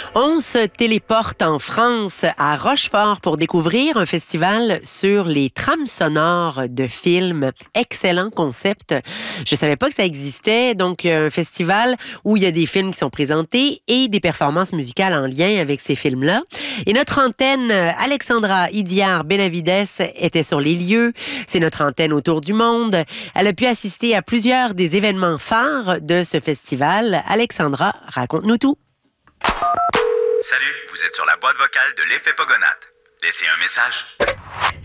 On se téléporte en France, à Rochefort, pour découvrir un festival sur les trames sonores de films. Excellent concept. Je savais pas que ça existait. Donc, un festival où il y a des films qui sont présentés et des performances musicales en lien avec ces films-là. Et notre antenne, Alexandra Idiard-Benavides, était sur les lieux. C'est notre antenne autour du monde. Elle a pu assister à plusieurs des événements phares de ce festival. Alexandra, raconte-nous tout. Salut, vous êtes sur la boîte vocale de l'effet Pogonat. Laissez un message.